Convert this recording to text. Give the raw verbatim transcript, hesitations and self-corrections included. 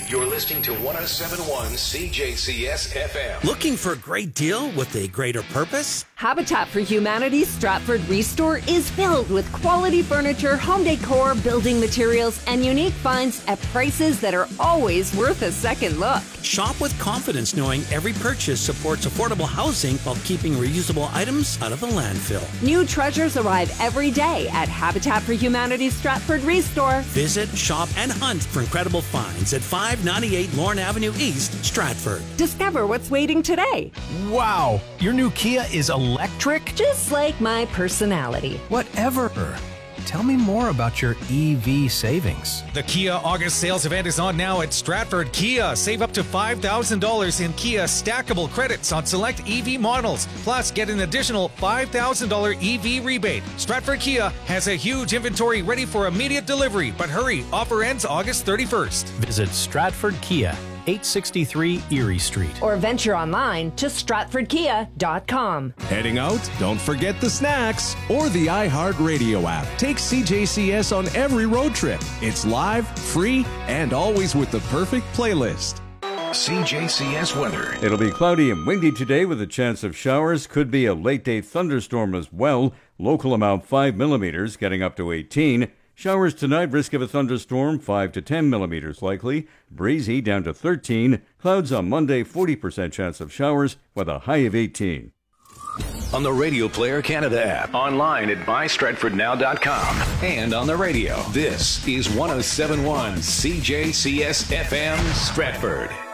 You're listening to one oh seven point one C J C S F M. Looking for a great deal with a greater purpose? Habitat for Humanity's Stratford Restore is filled with quality furniture, home decor, building materials, and unique finds at prices that are always worth a second look. Shop with confidence knowing every purchase supports affordable housing while keeping reusable items out of the landfill. New treasures arrive every day at Habitat for Humanity's Stratford Restore. Visit, shop, and hunt for incredible finds at five ninety-eight Lorne Avenue East, Stratford. Discover what's waiting today. Wow, your new Kia is electric? Just like my personality. Whatever. Tell me more about your E V savings. The Kia August sales event is on now at Stratford Kia. Save up to five thousand dollars in Kia stackable credits on select E V models. Plus, get an additional five thousand dollars E V rebate. Stratford Kia has a huge inventory ready for immediate delivery, but hurry, offer ends August thirty-first. Visit Stratford Kia, eight sixty-three Erie Street. Or venture online to stratford kia dot com. Heading out? Don't forget the snacks or the iHeartRadio app. Take C J C S on every road trip. It's live, free, and always with the perfect playlist. C J C S weather. It'll be cloudy and windy today with a chance of showers. Could be a late-day thunderstorm as well. Local amount five millimeters, getting up to eighteen. Showers tonight, risk of a thunderstorm, five to ten millimeters likely. Breezy down to thirteen. Clouds on Monday, forty percent chance of showers with a high of eighteen. On the Radio Player Canada app, online at buy stratford now dot com, and on the radio. This is one oh seven point one C J C S F M Stratford.